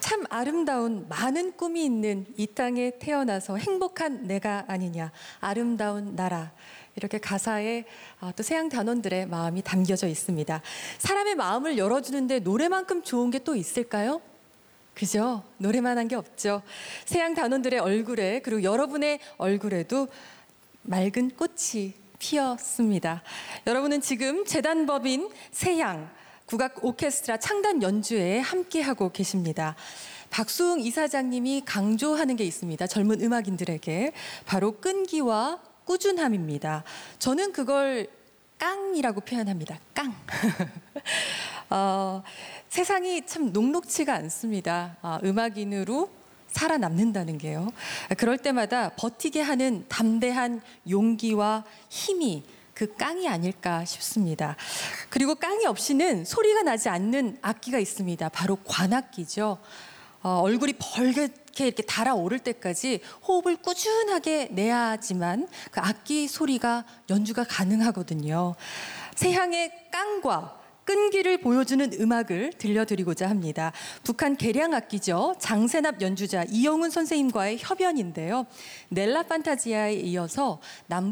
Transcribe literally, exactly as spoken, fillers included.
참 아름다운 많은 꿈이 있는 이 땅에 태어나서 행복한 내가 아니냐, 아름다운 나라. 이렇게 가사에 또 세양 단원들의 마음이 담겨져 있습니다. 사람의 마음을 열어주는데 노래만큼 좋은 게 또 있을까요? 그죠? 노래만 한 게 없죠. 세양 단원들의 얼굴에, 그리고 여러분의 얼굴에도 맑은 꽃이 피었습니다. 여러분은 지금 재단법인 세양 국악 오케스트라 창단 연주회에 함께하고 계십니다. 박수웅 이사장님이 강조하는 게 있습니다. 젊은 음악인들에게. 바로 끈기와 꾸준함입니다. 저는 그걸 깡이라고 표현합니다. 깡. 어, 세상이 참 녹록치가 않습니다. 어, 음악인으로 살아남는다는 게요. 그럴 때마다 버티게 하는 담대한 용기와 힘이 그 깡이 아닐까 싶습니다. 그리고 깡이 없이는 소리가 나지 않는 악기가 있습니다. 바로 관악기죠. 어, 얼굴이 벌겋게 이렇게 달아오를 때까지 호흡을 꾸준하게 내야 하지만 그 악기 소리가 연주가 가능하거든요. 세향의 깡과 끈기를 보여주는 음악을 들려드리고자 합니다. 북한 계량악기죠. 장세납 연주자 이영훈 선생님과의 협연인데요. 넬라 판타지아에 이어서 남